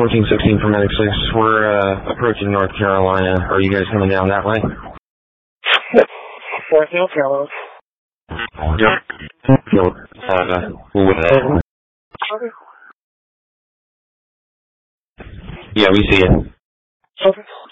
1416 for Medic 6. We're approaching North Carolina. Are you guys coming down that way? North Carolina. Yep. Yeah, we see it. Okay.